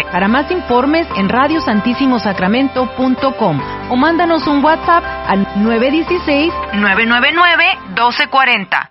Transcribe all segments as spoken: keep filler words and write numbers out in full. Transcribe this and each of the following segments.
siete. Para más informes en radio santísimo sacramento punto com o mándanos un WhatsApp al nueve uno seis, nueve nueve nueve, uno dos cuatro cero.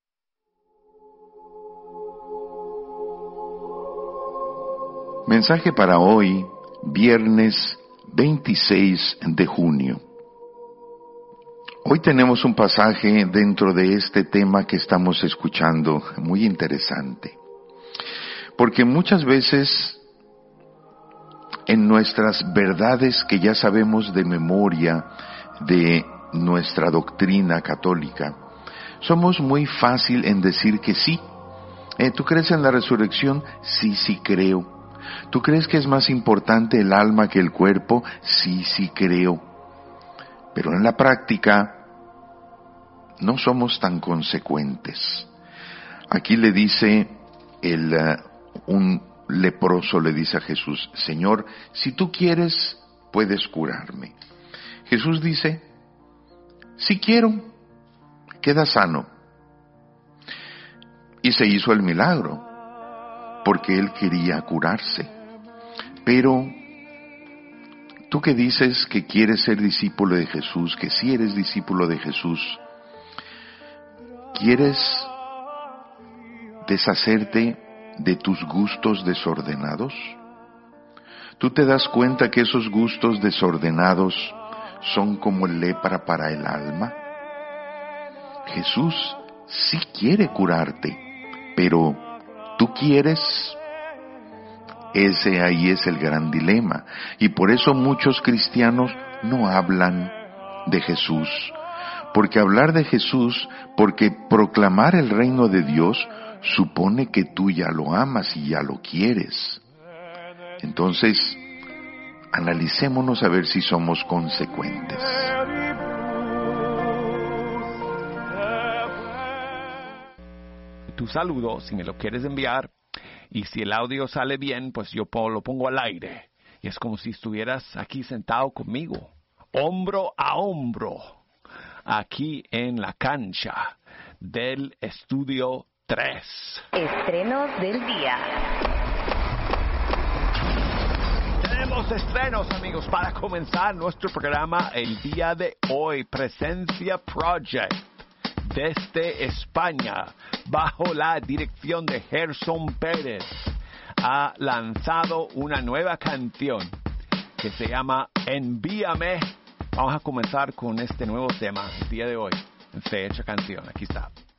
Mensaje para hoy, viernes veintiséis de junio. Hoy tenemos un pasaje dentro de este tema que estamos escuchando, muy interesante. Porque muchas veces en nuestras verdades que ya sabemos de memoria de nuestra doctrina católica, somos muy fácil en decir que sí. Eh, ¿Tú crees en la resurrección? Sí, sí creo. ¿Tú crees que es más importante el alma que el cuerpo? Sí, sí creo. Pero en la práctica no somos tan consecuentes. Aquí le dice el, uh, un leproso le dice a Jesús: Señor, si tú quieres, puedes curarme. Jesús dice: sí quiero, queda sano. Y se hizo el milagro, porque él quería curarse. Pero tú que dices que quieres ser discípulo de Jesús, que si eres discípulo de Jesús, ¿quieres deshacerte de tus gustos desordenados? ¿Tú te das cuenta que esos gustos desordenados son como lepra para el alma? Jesús sí quiere curarte, pero ¿tú quieres? Ese ahí es el gran dilema. Y por eso muchos cristianos no hablan de Jesús. Porque hablar de Jesús, porque proclamar el reino de Dios, supone que tú ya lo amas y ya lo quieres. Entonces, analicémonos a ver si somos consecuentes. Tu saludo, si me lo quieres enviar, y si el audio sale bien, pues yo lo pongo al aire. Y es como si estuvieras aquí sentado conmigo, hombro a hombro, aquí en la cancha del Estudio tres. Estrenos del día. Tenemos estrenos, amigos, para comenzar nuestro programa el día de hoy. Presencia Project, desde España, bajo la dirección de Gerson Pérez, ha lanzado una nueva canción que se llama Envíame. Vamos a comenzar con este nuevo tema el día de hoy. Fecha canción, aquí está.